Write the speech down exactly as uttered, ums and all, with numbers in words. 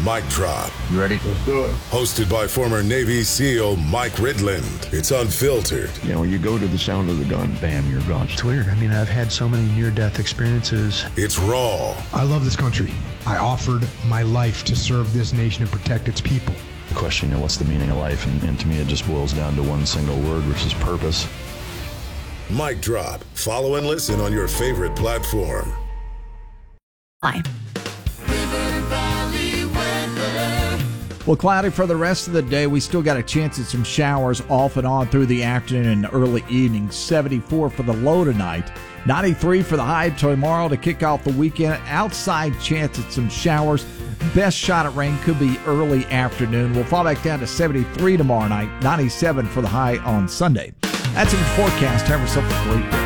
Mic Drop. You ready? Let's do it. Hosted by former Navy SEAL Mike Ridland. It's unfiltered. You know, you go to the sound of the gun, bam, you're gone. It's weird. I mean, I've had so many near-death experiences. It's raw. I love this country. I offered my life to serve this nation and protect its people. The question, you know, what's the meaning of life? And, and to me, it just boils down to one single word, which is purpose. Mic Drop. Follow and listen on your favorite platform. Bye. Well, cloudy for the rest of the day. We still got a chance at some showers off and on through the afternoon and early evening. seventy-four for the low tonight. ninety-three for the high tomorrow to kick off the weekend. Outside chance at some showers. Best shot at rain could be early afternoon. We'll fall back down to seventy-three tomorrow night. ninety-seven for the high on Sunday. That's your forecast. Have yourself a great day.